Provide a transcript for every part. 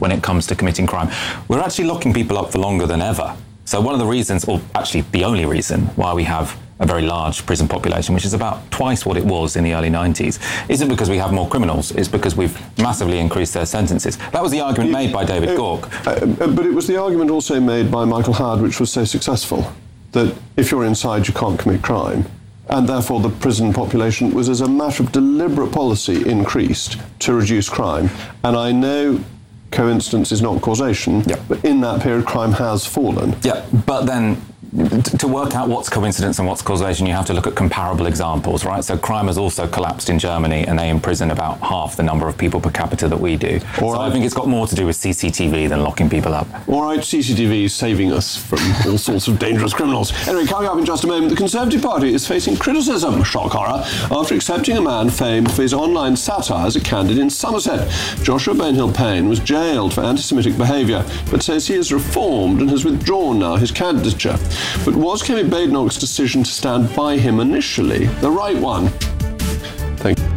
when it comes to committing crime. We're actually locking people up for longer than ever. So one of the reasons, or actually the only reason, why we have a very large prison population, which is about twice what it was in the early 90s, isn't because we have more criminals, it's because we've massively increased their sentences. That was the argument made by David Gork. But it was the argument also made by Michael Howard, which was so successful, that if you're inside, you can't commit crime. And therefore the prison population was, as a matter of deliberate policy, increased to reduce crime. And I know coincidence is not causation, but in that period crime has fallen. Yeah, but then to work out what's coincidence and what's causation, you have to look at comparable examples, right? So crime has also collapsed in Germany, and they imprison about half the number of people per capita that we do. So I think it's got more to do with CCTV than locking people up. All right, CCTV is saving us from all sorts of dangerous criminals. Anyway, coming up in just a moment, the Conservative Party is facing criticism, shock horror, after accepting a man famed for his online satire as a candidate in Somerset. Joshua Bainhill-Payne was jailed for anti-Semitic behaviour, but says he has reformed and has withdrawn now his candidature. But was Kemi Badenoch's decision to stand by him initially the right one? Thank you.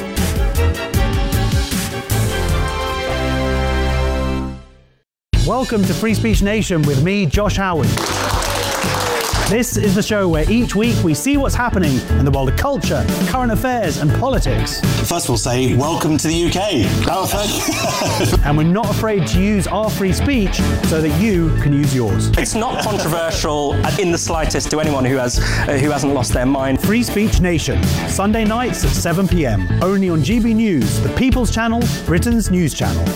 Welcome to Free Speech Nation with me, Josh Howard. This is the show where each week we see what's happening in the world of culture, current affairs and politics. First we'll say, welcome to the UK. Oh, thank you. And we're not afraid to use our free speech so that you can use yours. It's not controversial in the slightest to anyone who hasn't lost their mind. Free Speech Nation, Sunday nights at 7 p.m, only on GB News, the People's Channel, Britain's news channel.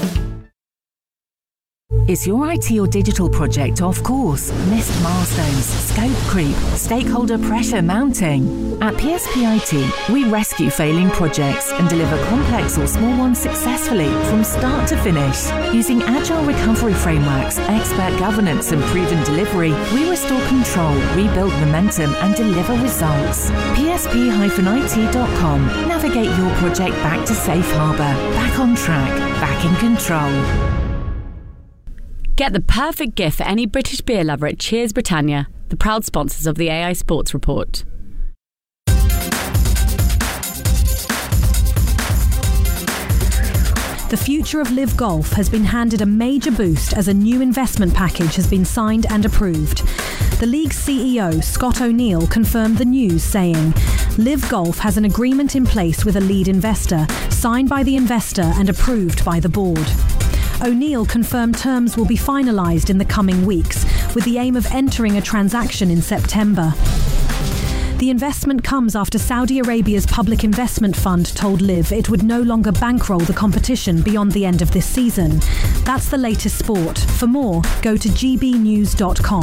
Is your IT or digital project off course? Missed milestones, scope creep, stakeholder pressure mounting? At PSP IT, we rescue failing projects and deliver complex or small ones successfully from start to finish. Using agile recovery frameworks, expert governance and proven delivery, we restore control, rebuild momentum and deliver results. PSP-IT.com. Navigate your project back to safe harbour, back on track, back in control. Get the perfect gift for any British beer lover at Cheers Britannia, the proud sponsors of the AI Sports Report. The future of Live Golf has been handed a major boost as a new investment package has been signed and approved. The league's CEO, Scott O'Neill, confirmed the news, saying, Live Golf has an agreement in place with a lead investor, signed by the investor and approved by the board. O'Neill confirmed terms will be finalised in the coming weeks, with the aim of entering a transaction in September. The investment comes after Saudi Arabia's Public Investment Fund told Liv it would no longer bankroll the competition beyond the end of this season. That's the latest sport. For more, go to gbnews.com.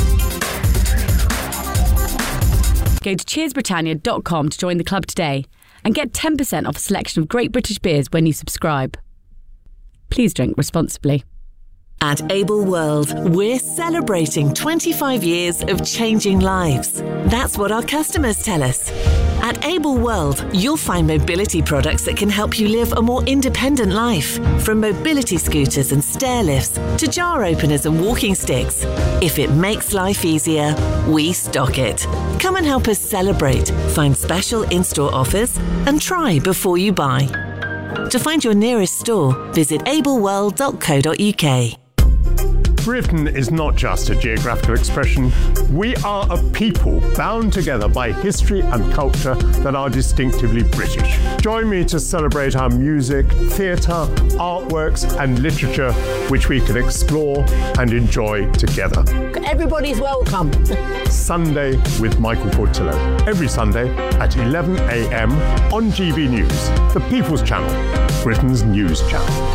Go to cheersbritannia.com to join the club today and get 10% off a selection of great British beers when you subscribe. Please drink responsibly. At Able World, we're celebrating 25 years of changing lives. That's what our customers tell us. At Able World, you'll find mobility products that can help you live a more independent life. From mobility scooters and stair lifts to jar openers and walking sticks. If it makes life easier, we stock it. Come and help us celebrate. Find special in-store offers and try before you buy. To find your nearest store, visit ableworld.co.uk. Britain is not just a geographical expression. We are a people bound together by history and culture that are distinctively British. Join me to celebrate our music, theatre, artworks and literature, which we can explore and enjoy together. Everybody's welcome. Sunday with Michael Portillo. Every Sunday at 11 a.m. on GB News, the People's Channel, Britain's news channel.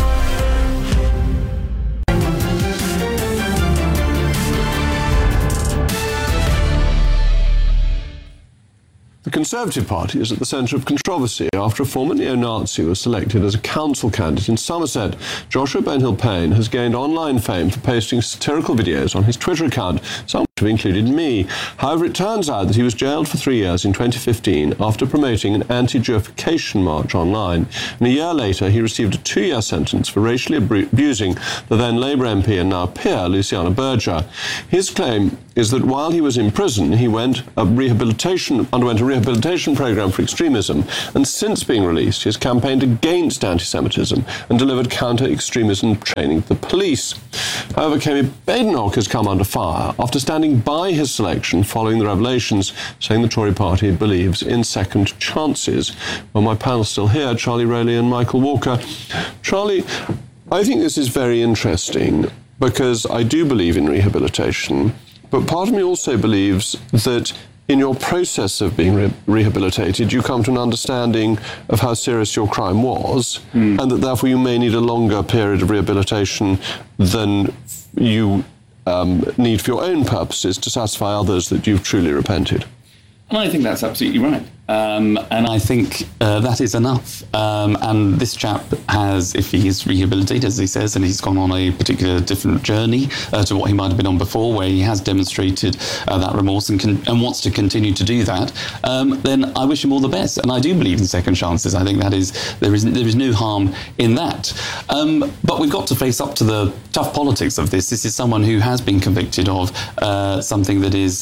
The Conservative Party is at the centre of controversy after a former neo-Nazi was selected as a council candidate in Somerset. Joshua Bainhill-Payne has gained online fame for posting satirical videos on his Twitter account. Some have included me. However, it turns out that he was jailed for 3 years in 2015 after promoting an anti-Jurification march online. And a year later, he received a 2-year sentence for racially abusing the then Labour MP and now peer, Luciana Berger. His claim is that while he was in prison, he underwent a rehabilitation programme for extremism, and since being released, he has campaigned against anti-Semitism and delivered counter-extremism training to the police. However, Kemi Badenoch has come under fire after standing by his selection following the revelations, saying the Tory party believes in second chances. Well, my panel's still here, Charlie Rowley and Michael Walker. Charlie, I think this is very interesting because I do believe in rehabilitation, but part of me also believes that in your process of being rehabilitated, you come to an understanding of how serious your crime was, and that therefore you may need a longer period of rehabilitation than you need for your own purposes to satisfy others that you've truly repented. And I think that's absolutely right. And I think that is enough. And this chap has, if he is rehabilitated, as he says, and he's gone on a particular different journey to what he might have been on before, where he has demonstrated that remorse and wants to continue to do that, then I wish him all the best. And I do believe in second chances. I think that there is no harm in that. But we've got to face up to the tough politics of this. This is someone who has been convicted of something that is,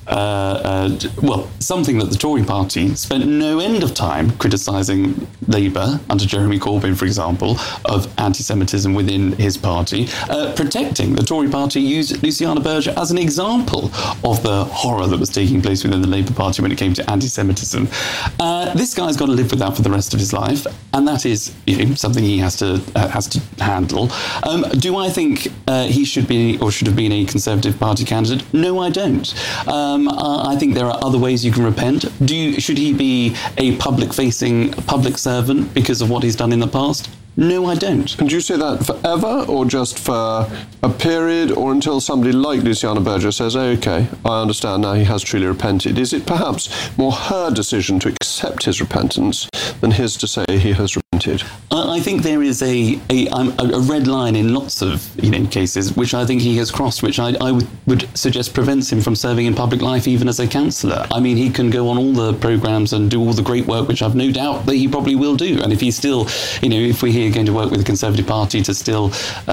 something that the Tory party spent no end of time criticising Labour, under Jeremy Corbyn, for example, of anti-Semitism within his party, protecting. The Tory party used Luciana Berger as an example of the horror that was taking place within the Labour Party when it came to anti-Semitism. This guy's got to live with that for the rest of his life, and that is something he has to handle. Do I think he should be or should have been a Conservative Party candidate? No, I don't. I think there are other ways you can repent. Should he be a public-facing public servant because of what he's done in the past? No, I don't. And do you say that forever, or just for a period, or until somebody like Luciana Berger says, OK, I understand now he has truly repented? Is it perhaps more her decision to accept his repentance than his to say he has repented? I think there is a red line in lots of cases, which I think he has crossed, which I would suggest prevents him from serving in public life even as a councillor. I mean, he can go on all the programmes and do all the great work, which I've no doubt that he probably will do. And if he's still, if we're here going to work with the Conservative Party to still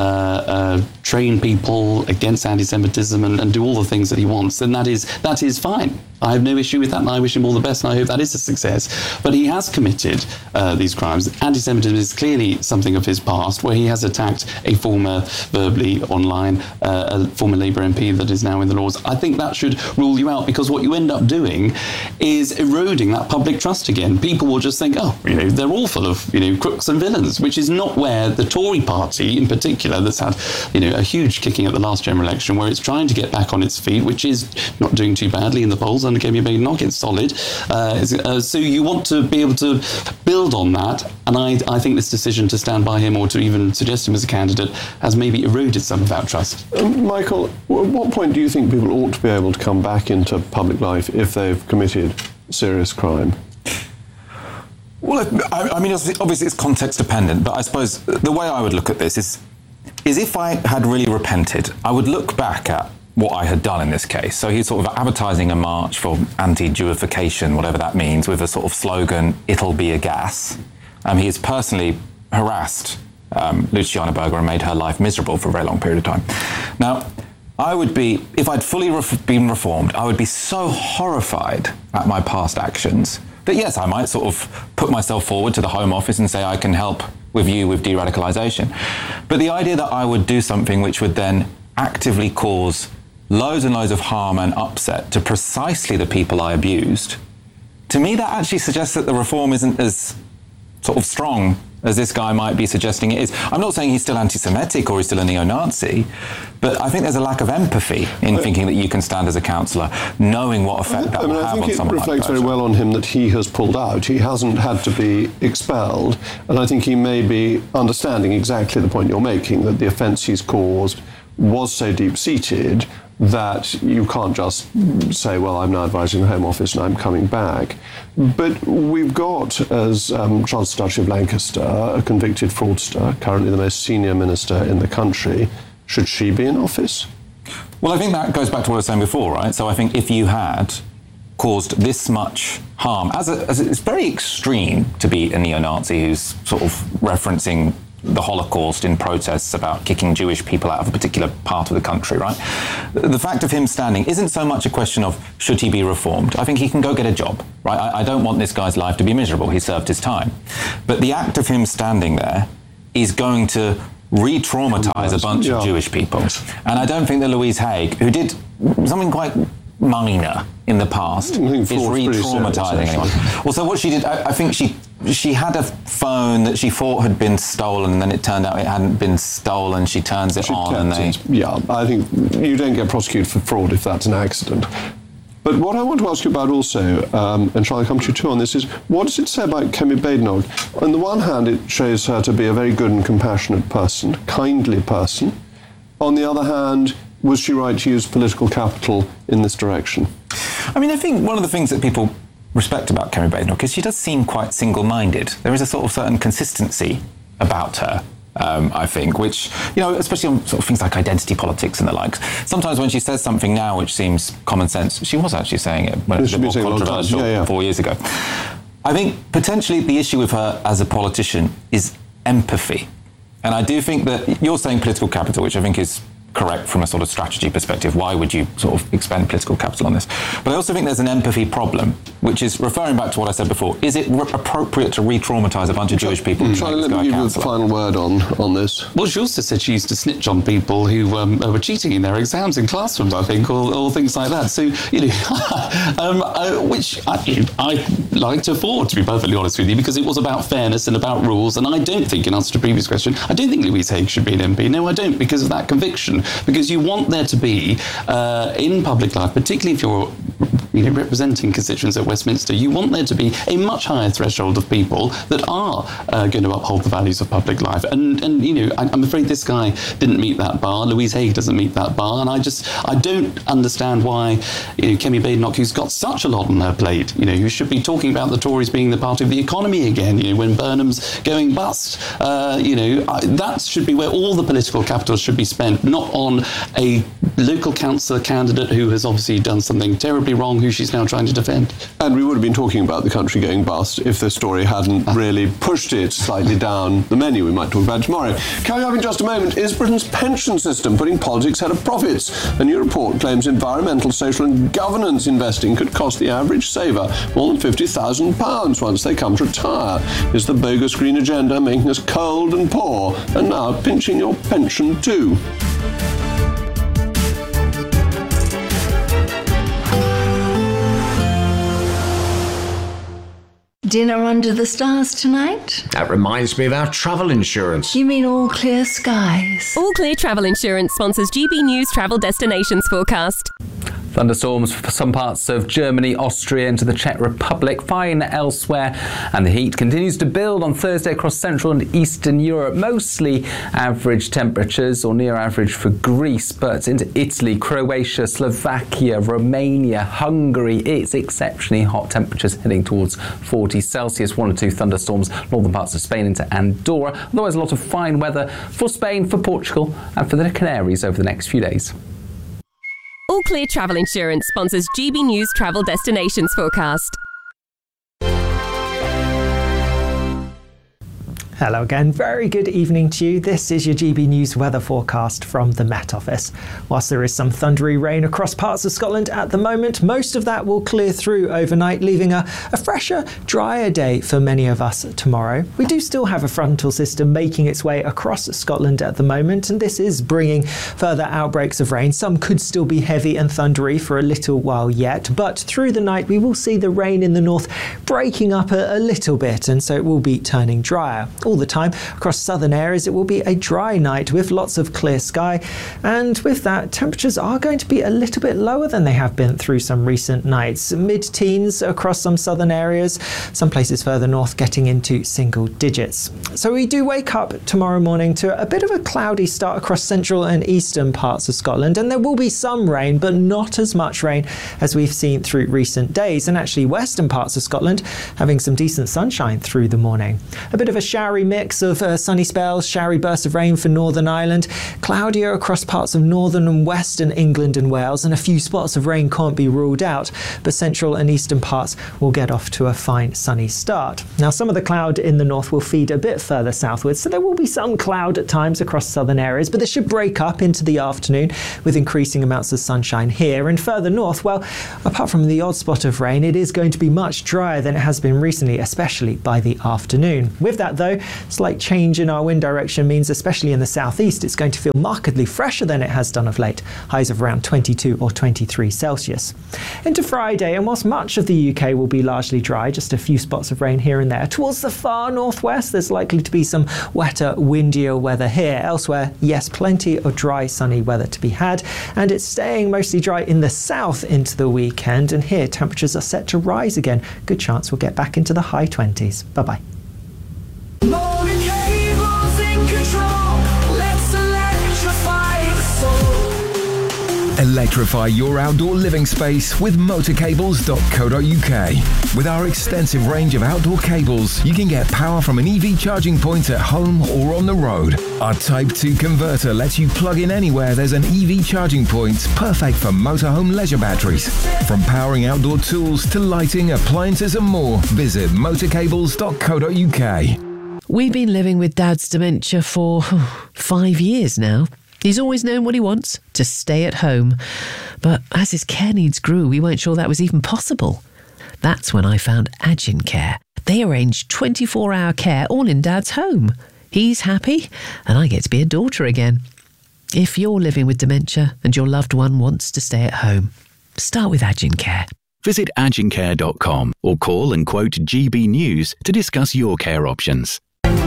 train people against anti-Semitism and do all the things that he wants, then that is fine. I have no issue with that, and I wish him all the best, and I hope that is a success. But he has committed these crimes. Anti-Semitism is clearly something of his past, where he has attacked a former, verbally online, a former Labour MP that is now in the Lords. I think that should rule you out, because what you end up doing is eroding that public trust again. People will just think, they're all full of, crooks and villains, which is not where the Tory party, in particular, that's had, a huge kicking at the last general election, where it's trying to get back on its feet, which is not doing too badly in the polls under Kemi Badenoch. It's solid. So you want to be able to build on that, and I think this decision to stand by him or to even suggest him as a candidate has maybe eroded some of that trust. Michael, at what point do you think people ought to be able to come back into public life if they've committed serious crime? Well, I mean, obviously it's context dependent, but I suppose the way I would look at this is if I had really repented, I would look back at what I had done in this case. So he's sort of advertising a march for anti-Jurification, whatever that means, with a sort of slogan, "It'll be a gas." He has personally harassed Luciana Berger and made her life miserable for a very long period of time. Now, I would be, if I'd fully been reformed, I would be so horrified at my past actions that yes, I might sort of put myself forward to the Home Office and say I can help with de-radicalisation. But the idea that I would do something which would then actively cause loads and loads of harm and upset to precisely the people I abused, to me that actually suggests that the reform isn't as sort of strong as this guy might be suggesting it is. I'm not saying he's still anti-Semitic or he's still a neo-Nazi, but I think there's a lack of empathy in thinking that you can stand as a councillor knowing what effect that will have on someone like that. I think it reflects very well on him that he has pulled out. He hasn't had to be expelled, and I think he may be understanding exactly the point you're making, that the offence he's caused was so deep-seated that you can't just say, well, I'm now advising the Home Office and I'm coming back. But we've got, as Chancellor Duchy of Lancaster, a convicted fraudster, currently the most senior minister in the country. Should she be in office? Well, I think that goes back to what I was saying before, right? So I think if you had caused this much harm, as it's very extreme to be a neo-Nazi who's sort of referencing the Holocaust in protests about kicking Jewish people out of a particular part of the country, right? The fact of him standing isn't so much a question of should he be reformed. I think he can go get a job, right? I don't want this guy's life to be miserable. He served his time. But the act of him standing there is going to re-traumatise a bunch of Jewish people. And I don't think that Louise Haigh, who did something quite minor in the past, is re-traumatising anyone. Well, so what she did, I think she had a phone that she thought had been stolen, and then it turned out it hadn't been stolen. She turns it on, and they... Yeah, I think you don't get prosecuted for fraud if that's an accident. But what I want to ask you about also, and shall I come to you too on this, is what does it say about Kemi Badenoch? On the one hand, it shows her to be a very good and compassionate person, kindly person. On the other hand, was she right to use political capital in this direction? I mean, I think one of the things that people respect about Kemi Badenoch is she does seem quite single-minded. There is a sort of certain consistency about her, I think, which, you know, especially on sort of things like identity politics and the likes. Sometimes when she says something now which seems common sense, she was actually saying it when it was more controversial 4 years ago. I think potentially the issue with her as a politician is empathy. And I do think that you're saying political capital, which I think is correct from a sort of strategy perspective. Why would you sort of expend political capital on this? But I also think there's an empathy problem, which is referring back to what I said before. Is it appropriate to re-traumatise a bunch of Jewish people? Charlie, let me give you the final word on this. Well, she also said she used to snitch on people who were cheating in their exams in classrooms, I think, or things like that. So, you know, which I like to afford, to be perfectly honest with you, because it was about fairness and about rules. And I don't think, in answer to the previous question, I don't think Louise Haigh should be an MP. No, I don't, because of that conviction. Because you want there to be, in public life, particularly if you're representing constituents at Westminster, you want there to be a much higher threshold of people that are going to uphold the values of public life. And you know, I'm afraid this guy didn't meet that bar. Louise Haigh doesn't meet that bar. And I don't understand why, you know, Kemi Badenoch, who's got such a lot on her plate, you know, who should be talking about the Tories being the party of the economy again, you know, when Burnham's going bust, you know, that should be where all the political capital should be spent, not on a local councillor candidate who has obviously done something terribly wrong, who she's now trying to defend. And we would have been talking about the country going bust if this story hadn't really pushed it slightly down the menu. We might talk about it tomorrow. Coming up in just a moment, is Britain's pension system putting politics ahead of profits? A new report claims environmental, social and governance investing could cost the average saver more than £50,000 once they come to retire. Is the bogus green agenda making us cold and poor and now pinching your pension too? Dinner under the stars tonight? That reminds me of our travel insurance. You mean All Clear Skies? All Clear Travel Insurance sponsors GB News Travel Destinations Forecast. Thunderstorms for some parts of Germany, Austria and to the Czech Republic, fine elsewhere, and the heat continues to build on Thursday across Central and Eastern Europe. Mostly average temperatures or near average for Greece, but into Italy, Croatia, Slovakia, Romania, Hungary, it's exceptionally hot temperatures heading towards 40 Celsius. 1 or 2 thunderstorms northern parts of Spain into Andorra. Otherwise a lot of fine weather for Spain, for Portugal and for the Canaries over the next few days. All Clear Travel Insurance sponsors GB News Travel Destinations Forecast. Hello again, very good evening to you. This is your GB News weather forecast from the Met Office. Whilst there is some thundery rain across parts of Scotland at the moment, most of that will clear through overnight, leaving a fresher, drier day for many of us tomorrow. We do still have a frontal system making its way across Scotland at the moment, and this is bringing further outbreaks of rain. Some could still be heavy and thundery for a little while yet, but through the night we will see the rain in the north breaking up a little bit, and so it will be turning drier. All the time across southern areas it will be a dry night with lots of clear sky, and with that temperatures are going to be a little bit lower than they have been through some recent nights. Mid-teens across some southern areas, some places further north getting into single digits. So we do wake up tomorrow morning to a bit of a cloudy start across central and eastern parts of Scotland, and there will be some rain but not as much rain as we've seen through recent days, and actually western parts of Scotland having some decent sunshine through the morning. A bit of a showery showery mix of sunny spells, showery bursts of rain for Northern Ireland, cloudier across parts of northern and western England and Wales, and a few spots of rain can't be ruled out, but central and eastern parts will get off to a fine sunny start. Now, some of the cloud in the north will feed a bit further southwards, so there will be some cloud at times across southern areas, but this should break up into the afternoon with increasing amounts of sunshine here. And further north, well, apart from the odd spot of rain, it is going to be much drier than it has been recently, especially by the afternoon. With that though, slight change in our wind direction means, especially in the southeast, it's going to feel markedly fresher than it has done of late, highs of around 22 or 23 Celsius. Into Friday, and whilst much of the UK will be largely dry, just a few spots of rain here and there, towards the far northwest there's likely to be some wetter, windier weather here. Elsewhere, yes, plenty of dry, sunny weather to be had, and it's staying mostly dry in the south into the weekend, and here temperatures are set to rise again. Good chance we'll get back into the high 20s. Bye-bye. Electrify your outdoor living space with motorcables.co.uk. With our extensive range of outdoor cables, you can get power from an EV charging point at home or on the road. Our Type 2 converter lets you plug in anywhere there's an EV charging point, perfect for motorhome leisure batteries. From powering outdoor tools to lighting, appliances and more, visit motorcables.co.uk. We've been living with Dad's dementia for 5 years now. He's always known what he wants, to stay at home. But as his care needs grew, we weren't sure that was even possible. That's when I found Agincare. They arrange 24-hour care all in Dad's home. He's happy, and I get to be a daughter again. If you're living with dementia and your loved one wants to stay at home, start with Agincare. Visit agincare.com or call and quote GB News to discuss your care options.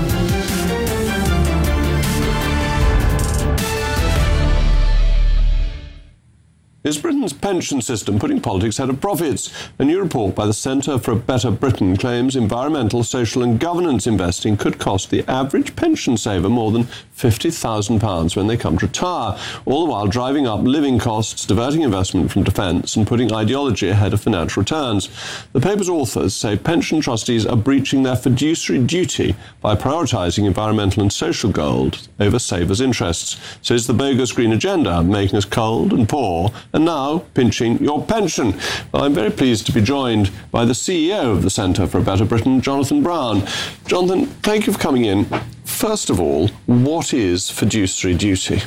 Is Britain's pension system putting politics ahead of profits? A new report by the Centre for a Better Britain claims environmental, social and governance investing could cost the average pension saver more than £50,000 when they come to retire, all the while driving up living costs, diverting investment from defence and putting ideology ahead of financial returns. The paper's authors say pension trustees are breaching their fiduciary duty by prioritising environmental and social goals over savers' interests. So is the bogus green agenda making us cold and poor and now pinching your pension? Well, I'm very pleased to be joined by the CEO of the Centre for a Better Britain, Jonathan Brown. Jonathan, thank you for coming in. First of all, what is fiduciary duty?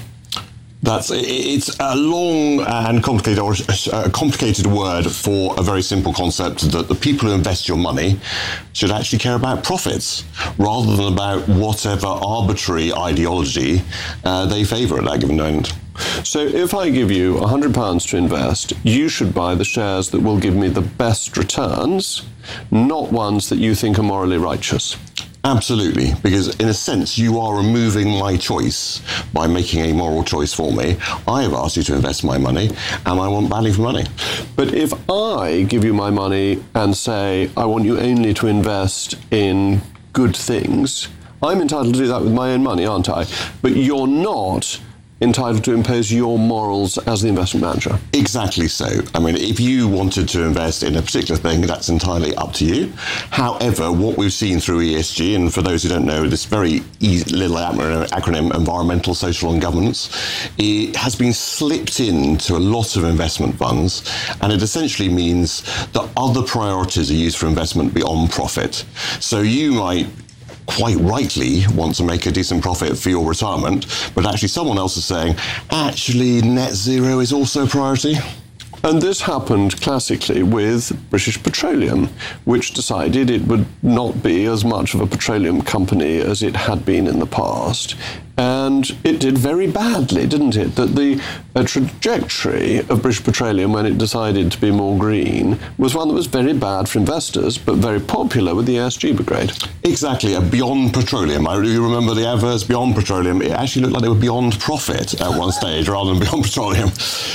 It's a long and complicated word for a very simple concept that the people who invest your money should actually care about profits rather than about whatever arbitrary ideology they favour at that given moment. So if I give you £100 to invest, you should buy the shares that will give me the best returns, not ones that you think are morally righteous. Absolutely, because in a sense you are removing my choice by making a moral choice for me. I have asked you to invest my money and I want value for money. But if I give you my money and say I want you only to invest in good things, I'm entitled to do that with my own money, aren't I? But you're not entitled to impose your morals as the investment manager. Exactly so. I mean, if you wanted to invest in a particular thing, that's entirely up to you. However, what we've seen through ESG, and for those who don't know, this very easy little acronym, environmental, social and governance, it has been slipped into a lot of investment funds, and it essentially means that other priorities are used for investment beyond profit. So you might quite rightly want to make a decent profit for your retirement, but actually someone else is saying, actually net zero is also a priority. And this happened classically with British Petroleum, which decided it would not be as much of a petroleum company as it had been in the past. And it did very badly, didn't it? That the trajectory of British Petroleum when it decided to be more green was one that was very bad for investors, but very popular with the ESG brigade. Exactly, beyond petroleum. I really remember the adverts beyond petroleum. It actually looked like they were beyond profit at one stage rather than beyond petroleum.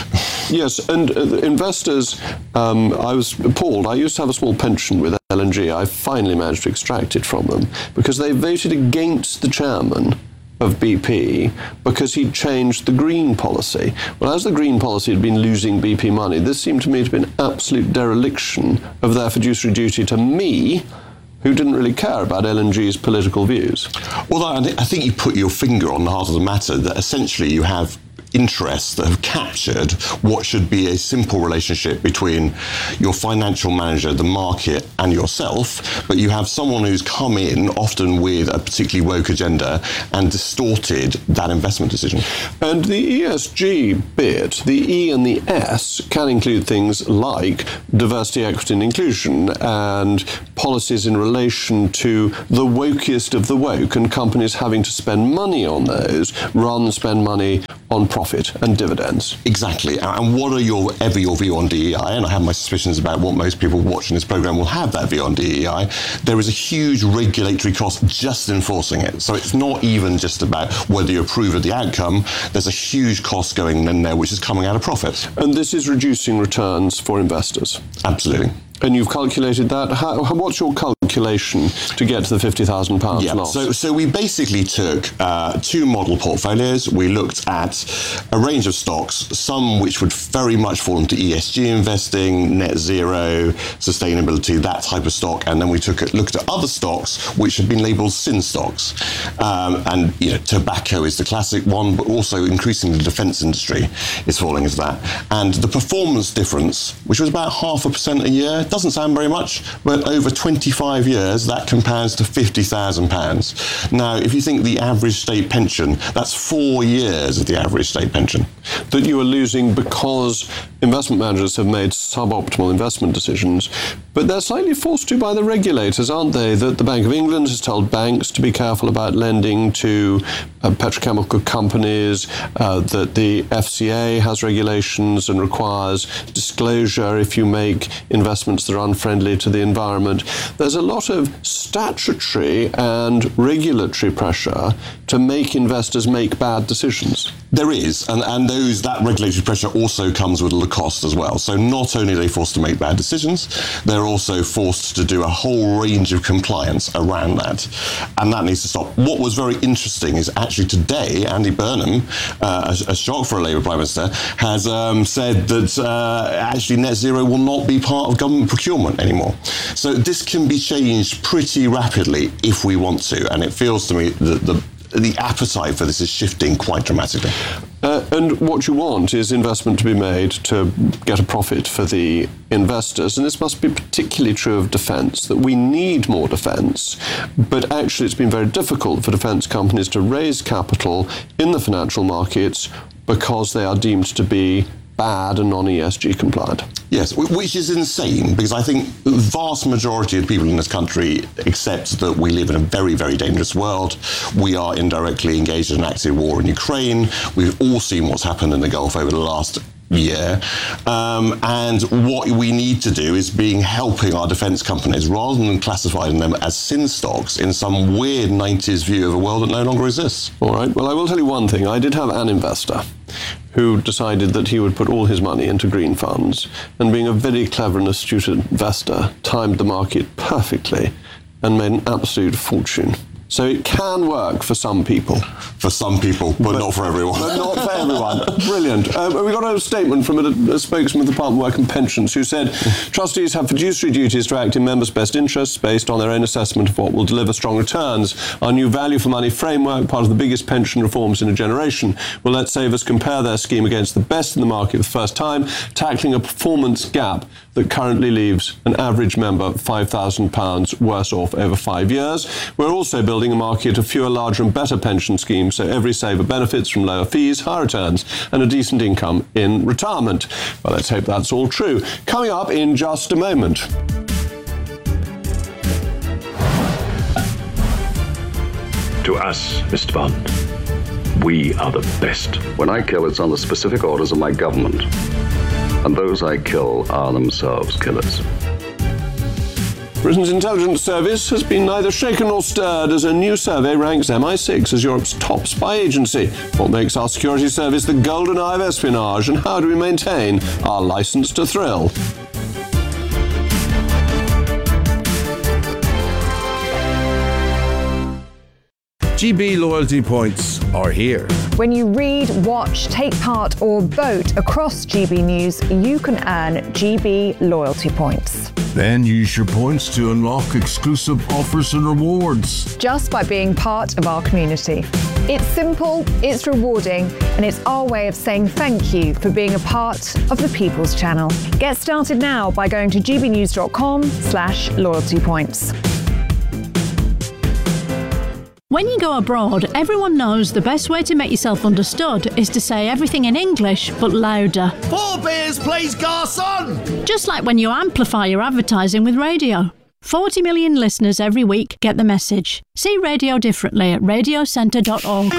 Yes, and investors, I was appalled. I used to have a small pension with L&G. I finally managed to extract it from them because they voted against the chairman of BP because he'd changed the green policy. Well, as the green policy had been losing BP money, this seemed to me to be an absolute dereliction of their fiduciary duty to me who didn't really care about LNG's political views. Well, I think you put your finger on the heart of the matter, that essentially you have interests that have captured what should be a simple relationship between your financial manager, the market, and yourself, but you have someone who's come in, often with a particularly woke agenda, and distorted that investment decision. And the ESG bit, the E and the S, can include things like diversity, equity and inclusion, and policies in relation to the wokest of the woke, and companies having to spend money on those rather than spend money on profit and dividends. Exactly. And what are your view on DEI? And I have my suspicions about what most people watching this programme will have that view on DEI. There is a huge regulatory cost just enforcing it. So it's not even just about whether you approve of the outcome. There's a huge cost going in there, which is coming out of profits. And this is reducing returns for investors. Absolutely. And you've calculated that. What's your calculation to get to the £50,000 loss? So we basically took two model portfolios. We looked at a range of stocks, some which would very much fall into ESG investing, net zero, sustainability, that type of stock. And then we looked at other stocks which had been labelled sin stocks. And tobacco is the classic one, but also increasingly the defence industry is falling into that. And the performance difference, which was about 0.5% a year, doesn't sound very much, but over 25 years, that compounds to £50,000. Now, if you think the average state pension, that's 4 years of the average state pension. That you are losing because investment managers have made suboptimal investment decisions, but they're slightly forced to by the regulators, aren't they? That the Bank of England has told banks to be careful about lending to petrochemical companies, that the FCA has regulations and requires disclosure if you make investments that are unfriendly to the environment. There's a lot of statutory and regulatory pressure to make investors make bad decisions. There is, and that regulatory pressure also comes with a cost as well. So not only are they forced to make bad decisions, they're also forced to do a whole range of compliance around that. And that needs to stop. What was very interesting is actually today, Andy Burnham, a shock for a Labour Prime Minister, has said that actually net zero will not be part of government procurement anymore. So this can be changed pretty rapidly if we want to. And it feels to me that the appetite for this is shifting quite dramatically. And what you want is investment to be made to get a profit for the investors. And this must be particularly true of defence, that we need more defence. But actually it's been very difficult for defence companies to raise capital in the financial markets because they are deemed to be bad and non-ESG compliant. Yes, which is insane, because I think the vast majority of people in this country accept that we live in a very, very dangerous world. We are indirectly engaged in an active war in Ukraine. We've all seen what's happened in the Gulf over the last year. And what we need to do is helping our defence companies, rather than classifying them as sin stocks in some weird 90s view of a world that no longer exists. All right, well, I will tell you one thing. I did have an investor who decided that he would put all his money into green funds, and being a very clever and astute investor, timed the market perfectly and made an absolute fortune. So it can work for some people. For some people, but not for everyone. But not for everyone. Brilliant. We got a statement from a spokesman of the Department of Work and Pensions who said, trustees have fiduciary duties to act in members' best interests based on their own assessment of what will deliver strong returns. Our new value for money framework, part of the biggest pension reforms in a generation, will let savers compare their scheme against the best in the market for the first time, tackling a performance gap that currently leaves an average member £5,000 worse off over 5 years. We're also building a market of fewer, larger and better pension schemes, so every saver benefits from lower fees, higher returns and a decent income in retirement. Well, let's hope that's all true. Coming up in just a moment. To us, Mr. Bond, we are the best. When I kill, it's on the specific orders of my government. And those I kill are themselves killers. Britain's intelligence service has been neither shaken nor stirred as a new survey ranks MI6 as Europe's top spy agency. What makes our security service the golden eye of espionage, and how do we maintain our licence to thrill? GB loyalty points are here. When you read, watch, take part or vote across GB News, you can earn GB loyalty points. Then use your points to unlock exclusive offers and rewards. Just by being part of our community. It's simple, it's rewarding, and it's our way of saying thank you for being a part of the People's Channel. Get started now by going to gbnews.com/loyalty points. When you go abroad, everyone knows the best way to make yourself understood is to say everything in English, but louder. 4 beers, please, garçon! Just like when you amplify your advertising with radio. 40 million listeners every week get the message. See radio differently at radiocentre.org.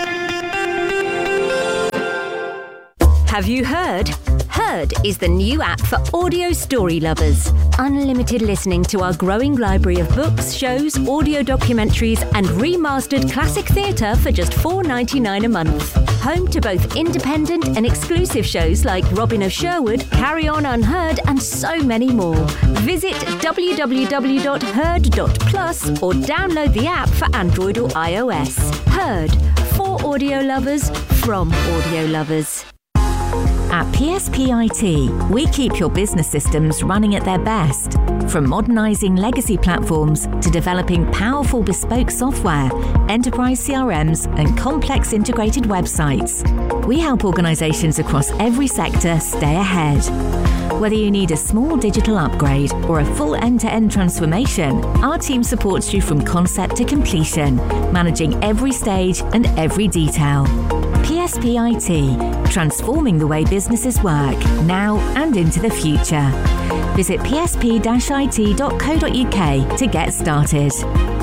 Have you heard? Heard is the new app for audio story lovers. Unlimited listening to our growing library of books, shows, audio documentaries and remastered classic theatre for just $4.99 a month. Home to both independent and exclusive shows like Robin of Sherwood, Carry On Unheard and so many more. Visit www.heard.plus or download the app for Android or iOS. Heard, for audio lovers, from audio lovers. At PSPIT, we keep your business systems running at their best. From modernising legacy platforms to developing powerful bespoke software, enterprise CRMs and complex integrated websites. We help organisations across every sector stay ahead. Whether you need a small digital upgrade or a full end-to-end transformation, our team supports you from concept to completion, managing every stage and every detail. PSPIT, transforming the way businesses work, now and into the future. Visit psp-it.co.uk to get started.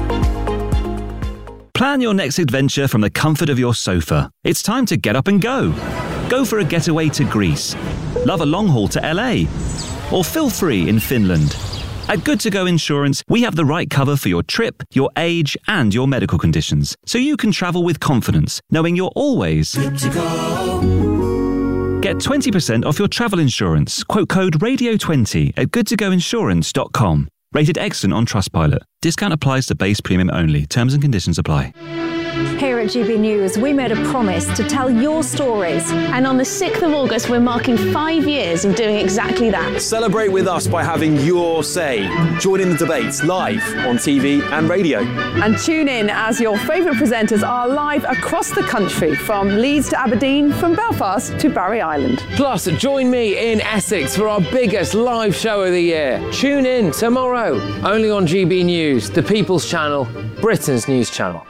Plan your next adventure from the comfort of your sofa. It's time to get up and go. Go for a getaway to Greece. Love a long haul to LA. Or feel free in Finland. At Good To Go Insurance, we have the right cover for your trip, your age, and your medical conditions, so you can travel with confidence, knowing you're always good to go. Get 20% off your travel insurance. Quote code RADIO20 at goodtogoinsurance.com. Rated excellent on Trustpilot. Discount applies to base premium only. Terms and conditions apply. Here at GB News, we made a promise to tell your stories. And on the 6th of August, we're marking 5 years of doing exactly that. Celebrate with us by having your say. Join in the debates live on TV and radio. And tune in as your favourite presenters are live across the country, from Leeds to Aberdeen, from Belfast to Barry Island. Plus, join me in Essex for our biggest live show of the year. Tune in tomorrow, only on GB News, the People's Channel, Britain's news channel.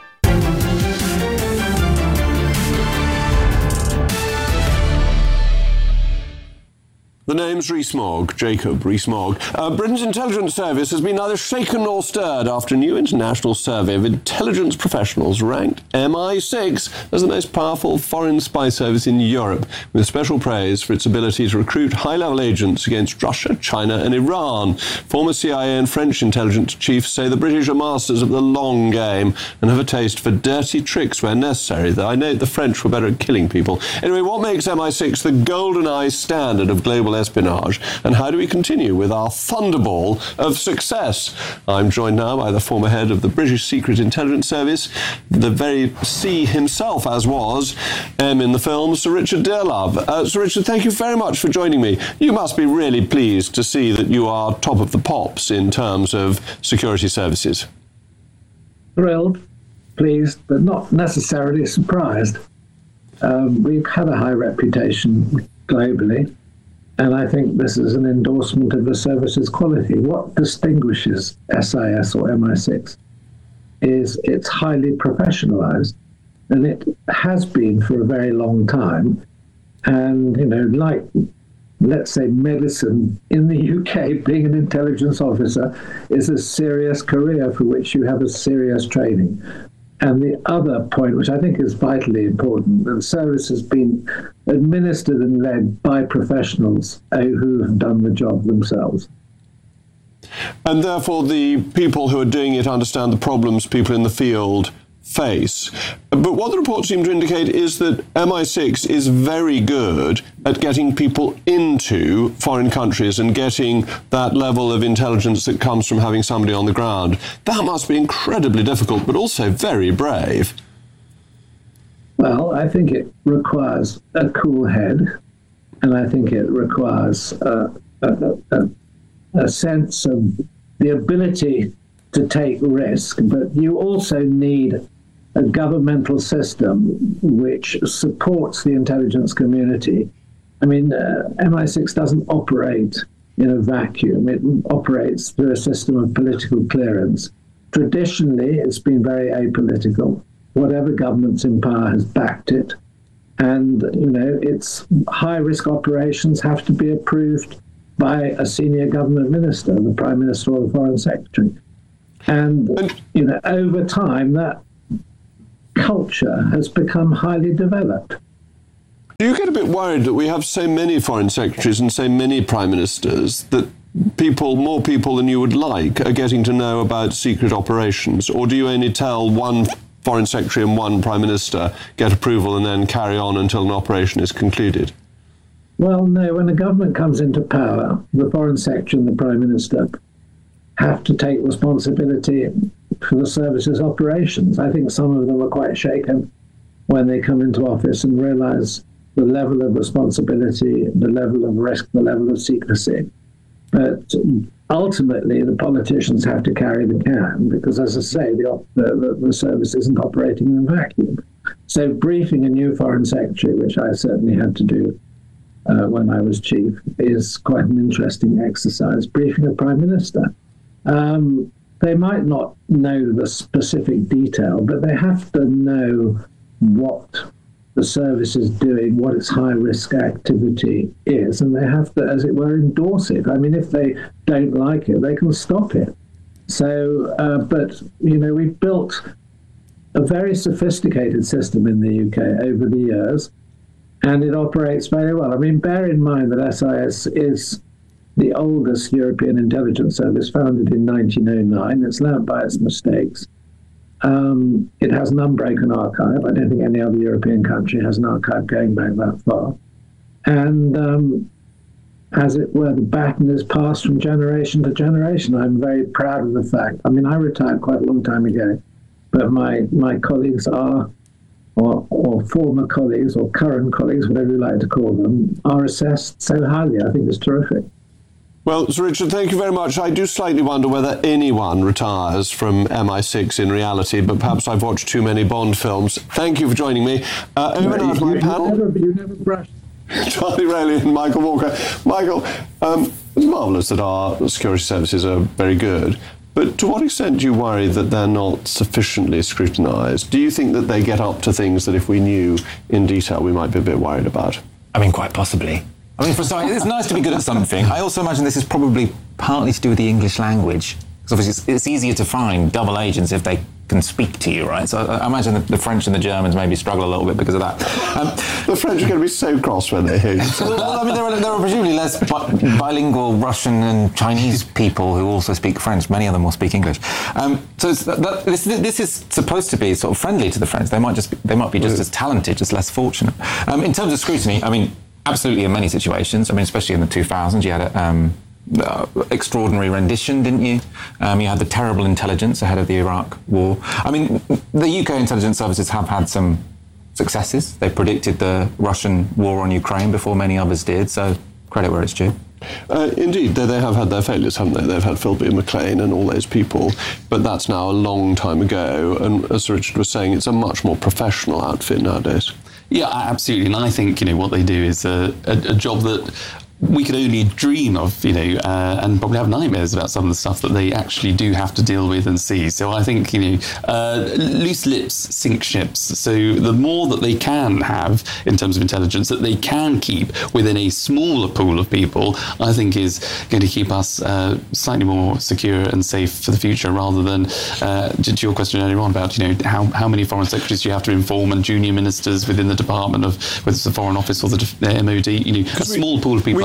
The name's Rees-Mogg, Jacob Rees-Mogg. Britain's intelligence service has been neither shaken nor stirred after a new international survey of intelligence professionals ranked MI6 as the most powerful foreign spy service in Europe, with special praise for its ability to recruit high-level agents against Russia, China and Iran. Former CIA and French intelligence chiefs say the British are masters of the long game and have a taste for dirty tricks where necessary. I note the French were better at killing people. Anyway, what makes MI6 the golden eye standard of global espionage, and how do we continue with our thunderball of success? I'm joined now by the former head of the British Secret Intelligence Service, the very C himself, as was M in the film, Sir Richard Dearlove. Sir Richard, thank you very much for joining me. You must be really pleased to see that you are top of the pops in terms of security services. Thrilled, pleased, but not necessarily surprised. We've had a high reputation globally, and I think this is an endorsement of the service's quality. What distinguishes SIS or MI6 is it's highly professionalized, and it has been for a very long time. And, you know, like, let's say medicine in the UK, being an intelligence officer is a serious career for which you have a serious training. And the other point, which I think is vitally important, the service has been administered and led by professionals who have done the job themselves. And therefore the people who are doing it understand the problems people in the field face. But what the reports seem to indicate is that MI6 is very good at getting people into foreign countries and getting that level of intelligence that comes from having somebody on the ground. That must be incredibly difficult, but also very brave. Well, I think it requires a cool head, and I think it requires a sense of the ability to take risk, but you also need a governmental system which supports the intelligence community. I mean, MI6 doesn't operate in a vacuum. It operates through a system of political clearance. Traditionally, it's been very apolitical. Whatever government's in power has backed it. And, its high-risk operations have to be approved by a senior government minister, the Prime Minister or the Foreign Secretary. And over time, that culture has become highly developed. Do you get a bit worried that we have so many foreign secretaries and so many prime ministers that more people than you would like, are getting to know about secret operations? Or do you only tell one foreign secretary and one prime minister, get approval and then carry on until an operation is concluded? Well, no, when a government comes into power, the foreign secretary and the prime minister have to take responsibility for the service's operations. I think some of them are quite shaken when they come into office and realise the level of responsibility, the level of risk, the level of secrecy. But ultimately, the politicians have to carry the can because, as I say, the service isn't operating in a vacuum. So briefing a new foreign secretary, which I certainly had to do when I was chief, is quite an interesting exercise. Briefing a prime minister. They might not know the specific detail, but they have to know what the service is doing, what its high-risk activity is, and they have to, as it were, endorse it. I mean, if they don't like it, they can stop it. So, but, we've built a very sophisticated system in the UK over the years, and it operates very well. I mean, bear in mind that SIS is the oldest European intelligence service, founded in 1909. It's learnt by its mistakes. It has an unbroken archive. I don't think any other European country has an archive going back that far. And as it were, the baton is passed from generation to generation. I'm very proud of the fact. I mean, I retired quite a long time ago, but my colleagues are, or former colleagues, or current colleagues, whatever you like to call them, are assessed so highly. I think it's terrific. Well, Sir Richard, thank you very much. I do slightly wonder whether anyone retires from MI6 in reality, but perhaps I've watched too many Bond films. Thank you for joining me. Over now to my panel. You never brushed. Charlie Rayleigh and Michael Walker. Michael, it's marvellous that our security services are very good, but to what extent do you worry that they're not sufficiently scrutinised? Do you think that they get up to things that if we knew in detail we might be a bit worried about? I mean, quite possibly. I mean, for starters, it's nice to be good at something. I also imagine this is probably partly to do with the English language. Because obviously it's easier to find double agents if they can speak to you, right? So I imagine that the French and the Germans maybe struggle a little bit because of that. The French are going to be so cross when they hear you. Well, I mean, there are presumably less bilingual Russian and Chinese people who also speak French. Many of them will speak English. So this is supposed to be sort of friendly to the French. They might be just as talented, just less fortunate. In terms of scrutiny, I mean, absolutely in many situations. I mean, especially in the 2000s, you had extraordinary rendition, didn't you? You had the terrible intelligence ahead of the Iraq War. I mean, the UK intelligence services have had some successes. They predicted the Russian war on Ukraine before many others did, so credit where it's due. Indeed, they have had their failures, haven't they? They've had Philby and Maclean and all those people, but that's now a long time ago, and as Richard was saying, it's a much more professional outfit nowadays. Yeah, absolutely. And I think, what they do is a job that we could only dream of, and probably have nightmares about some of the stuff that they actually do have to deal with and see. So I think, loose lips sink ships. So the more that they can have in terms of intelligence that they can keep within a smaller pool of people, I think is going to keep us slightly more secure and safe for the future, rather than, to your question earlier on about, how many foreign secretaries do you have to inform and junior ministers within the department of, whether it's the Foreign Office or the MOD, a small pool of people.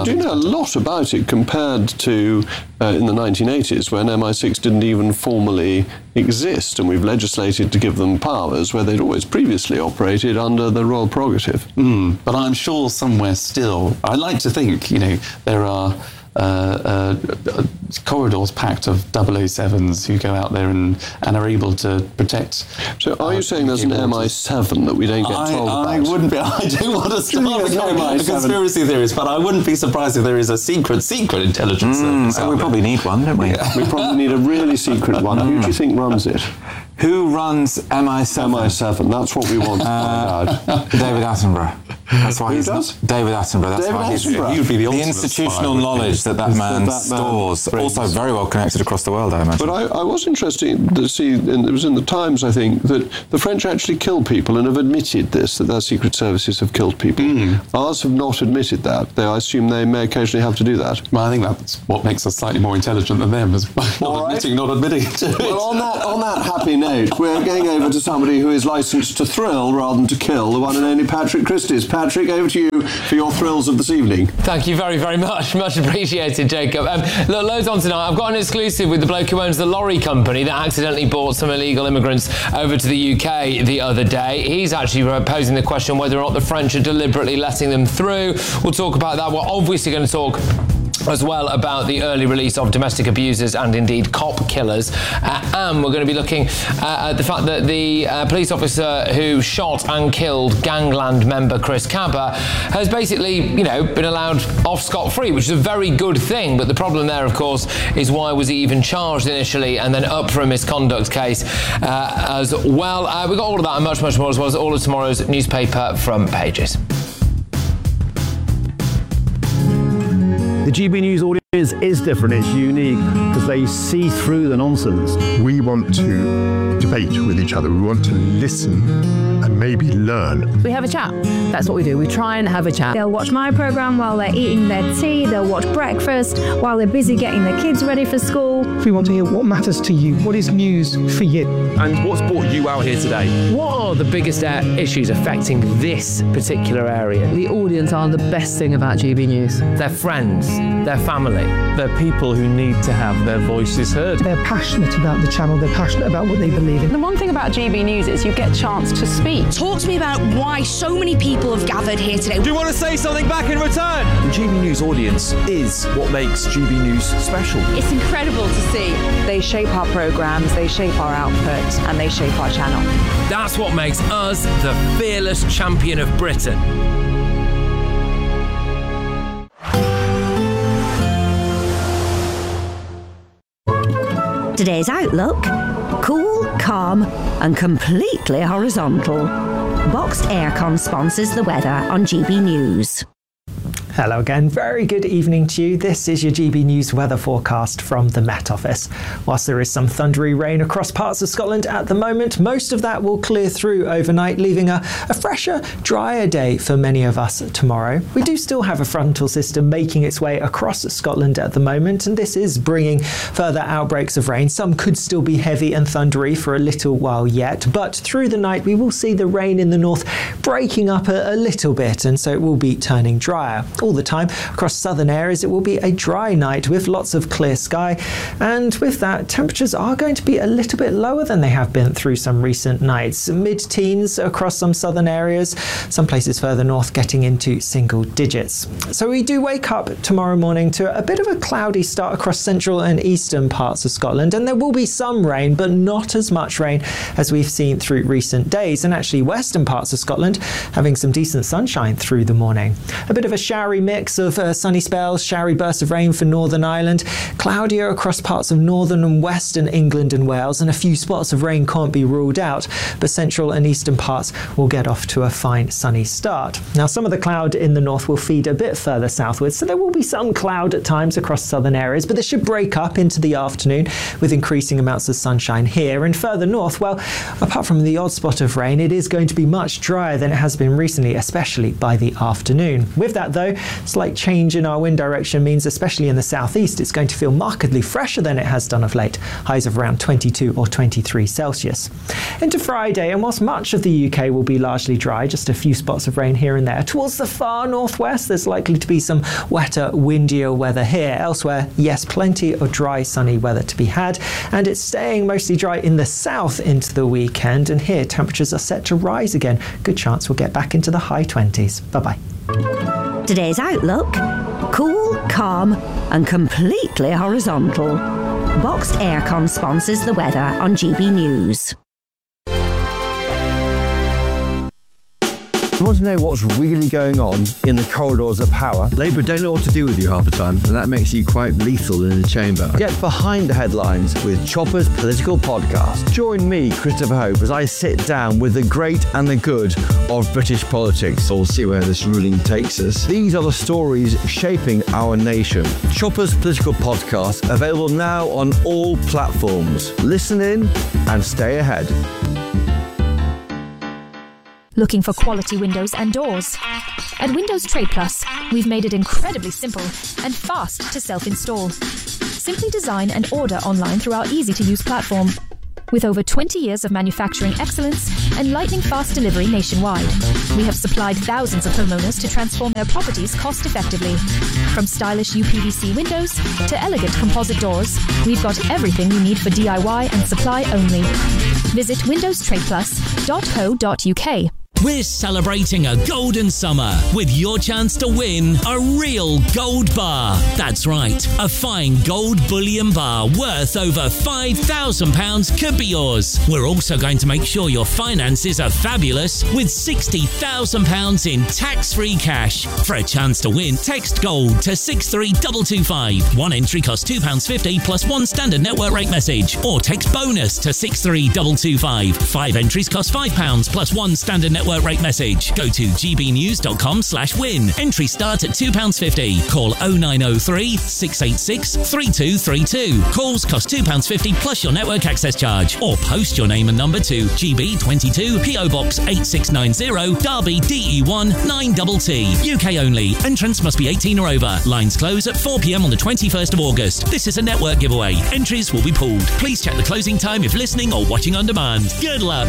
do know a lot about it compared to in the 1980s when MI6 didn't even formally exist, and we've legislated to give them powers where they'd always previously operated under the royal prerogative. But I'm sure somewhere still, I like to think, there are corridors packed of 007s who go out there and are able to protect. So are you saying there's an MI7 that we don't get told about? I wouldn't be. I don't want to start a conspiracy theorist, but I wouldn't be surprised if there is a secret intelligence service. We probably need one, don't we? We probably need a really secret one. Who do you think runs it? Who runs MI7? MI7, that's what we want to find out. David Attenborough. That's why Who he's does? David Attenborough. That's David why Attenborough. He would be the institutional knowledge that man stores. Also very well connected across the world, I imagine. But I was interested to see, and it was in the Times, I think, that the French actually kill people and have admitted this, that their secret services have killed people. Ours have not admitted that. I assume they may occasionally have to do that. Well, I think that's what makes us slightly more intelligent than them, is not admitting to it. Well, on that happy note, we're going over to somebody who is licensed to thrill rather than to kill, the one and only Patrick Christys. Patrick, over to you for your thrills of this evening. Thank you very, very much. Much appreciated, Jacob. Look, loads on tonight. I've got an exclusive with the bloke who owns the lorry company that accidentally brought some illegal immigrants over to the UK the other day. He's actually posing the question whether or not the French are deliberately letting them through. We'll talk about that. We're obviously going to talk as well about the early release of domestic abusers and indeed cop killers. And we're going to be looking at the fact that the police officer who shot and killed Gangland member Chris Cabba has basically, been allowed off scot-free, which is a very good thing. But the problem there, of course, is why was he even charged initially and then up for a misconduct case as well. We've got all of that and much, much more, as well as all of tomorrow's newspaper front pages. The GB News audience is different, it's unique, because they see through the nonsense. We want to debate with each other, we want to listen and maybe learn. We have a chat. That's what we do. We try and have a chat. They'll watch my programme while they're eating their tea, they'll watch breakfast while they're busy getting their kids ready for school. We want to hear what matters to you, what is news for you. And what's brought you out here today? What are the biggest issues affecting this particular area? The audience are the best thing about GB News. Their friends, their family. They're people who need to have their voices heard. They're passionate about the channel, they're passionate about what they believe in. The one thing about GB News is you get a chance to speak. Talk to me about why so many people have gathered here today. Do you want to say something back in return? The GB News audience is what makes GB News special. It's incredible to see. They shape our programmes, they shape our output, and they shape our channel. That's what makes us the fearless champion of Britain. Today's outlook: cool, calm and completely horizontal. Boxed Aircon sponsors the weather on GB News. Hello again, very good evening to you. This is your GB News weather forecast from the Met Office. Whilst there is some thundery rain across parts of Scotland at the moment, most of that will clear through overnight, leaving a fresher, drier day for many of us tomorrow. We do still have a frontal system making its way across Scotland at the moment, and this is bringing further outbreaks of rain. Some could still be heavy and thundery for a little while yet, but through the night we will see the rain in the north breaking up a little bit, and so it will be turning drier. All the time across southern areas it will be a dry night with lots of clear sky, and with that temperatures are going to be a little bit lower than they have been through some recent nights. Mid-teens across some southern areas, some places further north getting into single digits. So we do wake up tomorrow morning to a bit of a cloudy start across central and eastern parts of Scotland, and there will be some rain but not as much rain as we've seen through recent days, and actually western parts of Scotland having some decent sunshine through the morning. A bit of a showery mix of sunny spells, showery bursts of rain for Northern Ireland, cloudier across parts of northern and western England and Wales, and a few spots of rain can't be ruled out, but central and eastern parts will get off to a fine sunny start. Now some of the cloud in the north will feed a bit further southwards, so there will be some cloud at times across southern areas, but this should break up into the afternoon with increasing amounts of sunshine here. And further north, well, apart from the odd spot of rain, it is going to be much drier than it has been recently, especially by the afternoon. With that though, Slight change in our wind direction means, especially in the southeast, it's going to feel markedly fresher than it has done of late. Highs of around 22 or 23 Celsius. Into Friday, and whilst much of the UK will be largely dry, just a few spots of rain here and there, towards the far northwest there's likely to be some wetter, windier weather here. Elsewhere, yes, plenty of dry, sunny weather to be had, and it's staying mostly dry in the south into the weekend, and here temperatures are set to rise again. Good chance we'll get back into the high 20s. Bye-bye. Today's outlook: cool, calm and completely horizontal. Boxed Aircon sponsors the weather on GB News. You want to know what's really going on in the corridors of power? Labour don't know what to do with you half the time, and that makes you quite lethal in the chamber. Get behind the headlines with Chopper's Political Podcast. Join me, Christopher Hope, as I sit down with the great and the good of British politics. We'll see where this ruling takes us. These are the stories shaping our nation. Chopper's Political Podcast, available now on all platforms. Listen in and stay ahead. Looking for quality windows and doors? At Windows Trade Plus, we've made it incredibly simple and fast to self-install. Simply design and order online through our easy-to-use platform. With over 20 years of manufacturing excellence and lightning-fast delivery nationwide, we have supplied thousands of homeowners to transform their properties cost-effectively. From stylish UPVC windows to elegant composite doors, we've got everything you need for DIY and supply only. Visit windowstradeplus.co.uk. We're celebrating a golden summer with your chance to win a real gold bar. That's right, a fine gold bullion bar worth over £5,000 could be yours. We're also going to make sure your finances are fabulous with £60,000 in tax-free cash. For a chance to win, text GOLD to 63225. One entry costs £2.50 plus one standard network rate message. Or text BONUS to 63225. 5 entries cost £5 plus one standard network rate message. Go to gbnews.com/win. Entry start at £2.50. Call 0903 686 3232. Calls cost £2.50 plus your network access charge. Or post your name and number to GB22 PO Box 8690 Derby DE1 9TT. UK only. Entrance must be 18 or over. Lines close at 4 p.m. on the 21st of August. This is a network giveaway. Entries will be pooled. Please check the closing time if listening or watching on demand. Good luck.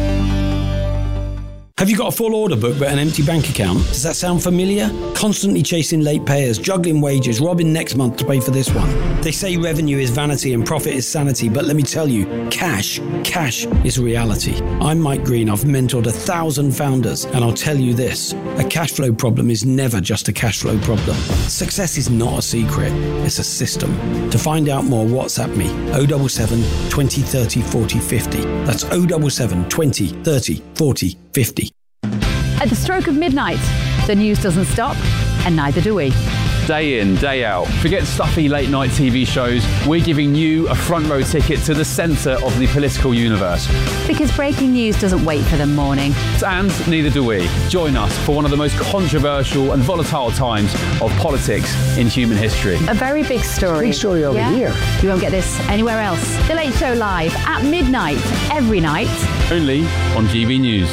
Have you got a full order book but an empty bank account? Does that sound familiar? Constantly chasing late payers, juggling wages, robbing next month to pay for this one. They say revenue is vanity and profit is sanity, but let me tell you, cash is reality. I'm Mike Green. I've mentored 1,000 founders, and I'll tell you this, a cash flow problem is never just a cash flow problem. Success is not a secret, it's a system. To find out more, WhatsApp me, 077 20 30 40 50. That's 077 20 30 40 50. At the stroke of midnight, the news doesn't stop, and neither do we. Day in, day out. Forget stuffy late night TV shows. We're giving you a front row ticket to the centre of the political universe. Because breaking news doesn't wait for the morning. And neither do we. Join us for one of the most controversial and volatile times of politics in human history. A very big story. Big story over here. You won't get this anywhere else. The Late Show live at midnight, every night. Only on GB News.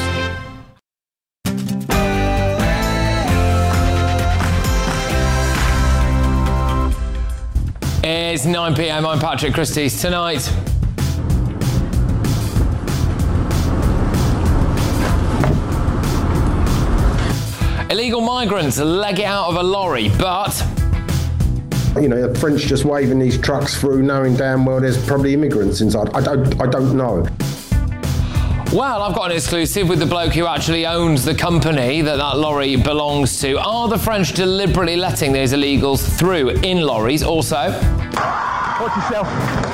It's 9 p.m. I'm Patrick Christys. Tonight, illegal migrants leg it out of a lorry, but you know, the French just waving these trucks through, knowing damn well there's probably immigrants inside. I don't know. Well, I've got an exclusive with the bloke who actually owns the company that lorry belongs to. Are the French deliberately letting these illegals through in lorries? Also, watch yourself.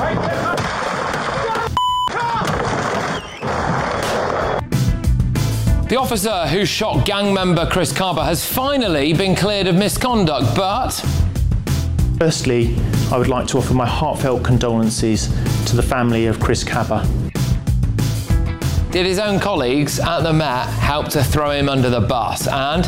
The officer who shot gang member Chris Kaba has finally been cleared of misconduct, but firstly, I would like to offer my heartfelt condolences to the family of Chris Kaba. Did his own colleagues at the Met help to throw him under the bus? And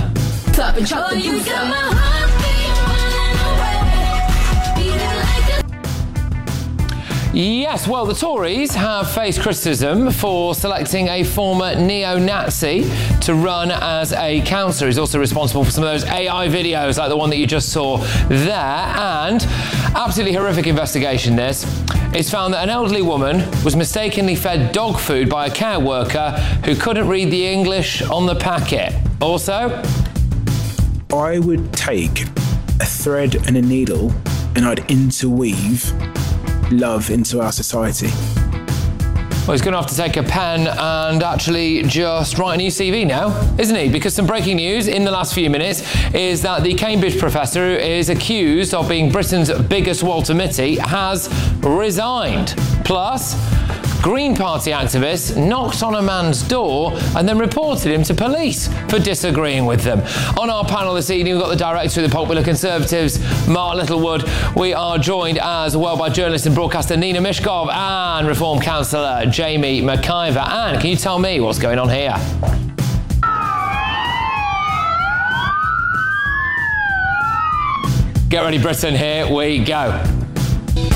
Yes, well, the Tories have faced criticism for selecting a former neo-Nazi to run as a councillor. He's also responsible for some of those AI videos like the one that you just saw there. And absolutely horrific investigation this. It's found that an elderly woman was mistakenly fed dog food by a care worker who couldn't read the English on the packet. Also, I would take a thread and a needle and I'd interweave love into our society. Well, he's going to have to take a pen and actually just write a new CV now, isn't he? Because some breaking news in the last few minutes is that the Cambridge professor who is accused of being Britain's biggest Walter Mitty has resigned. Plus, Green Party activists knocked on a man's door and then reported him to police for disagreeing with them. On our panel this evening, we've got the director of the Popular Conservatives, Mark Littlewood. We are joined as well by journalist and broadcaster Nina Mishkov and Reform councillor Jamie McIver. And can you tell me what's going on here? Get ready, Britain, here we go.